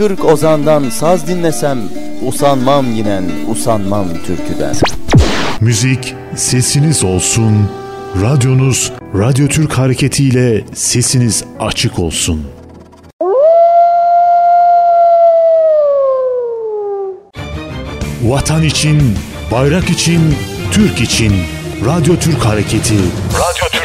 40 ozandan saz dinlesem, usanmam yinen, usanmam türküden. Müzik sesiniz olsun, radyonuz Radyo Türk hareketiyle sesiniz açık olsun. Vatan için, bayrak için, Türk için Radyo Türk hareketi. Radyo